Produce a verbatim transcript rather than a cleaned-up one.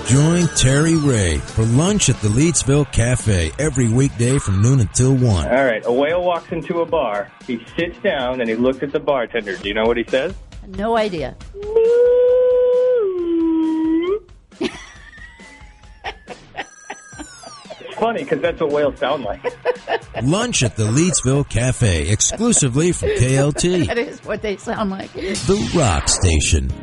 Join Terry Ray for lunch at the Leedsville Cafe every weekday from noon until one. All right, a whale walks into a bar. He sits down and he looks at the bartender. Do you know what he says? No idea. It's funny because that's what whales sound like. Lunch at the Leedsville Cafe, exclusively from K L T. That is what they sound like. The Rock Station.